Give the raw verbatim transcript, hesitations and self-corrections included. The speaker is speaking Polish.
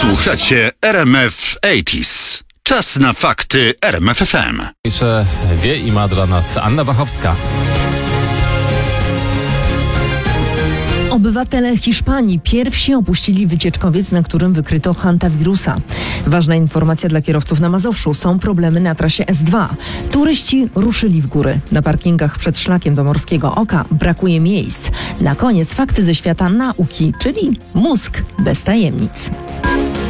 Słuchacie R M F osiemdziesiąt. Czas na fakty R M F F M. Jeszcze wie i ma dla nas Anna Wachowska. Obywatele Hiszpanii pierwsi opuścili wycieczkowiec, na którym wykryto hantawirusa. Ważna informacja dla kierowców na Mazowszu. Są problemy na trasie S dwa. Turyści ruszyli w góry. Na parkingach przed szlakiem do Morskiego Oka brakuje miejsc. Na koniec fakty ze świata nauki, czyli mózg bez tajemnic.